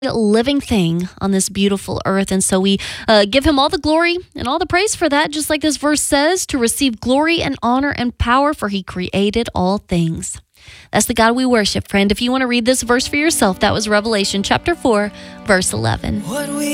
living thing on this beautiful earth. And so we give him all the glory and all the praise for that, just like this verse says, to receive glory and honor and power, for he created all things. That's the God we worship, friend. If you want to read this verse for yourself, that was Revelation chapter 4, verse 11.